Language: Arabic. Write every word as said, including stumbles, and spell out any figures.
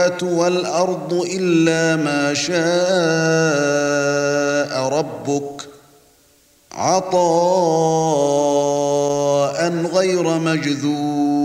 وَالْأَرْضُ إِلَّا مَا شَاءَ رَبُّكَ عَطَاءً غَيْرَ مَجْذُوذٍ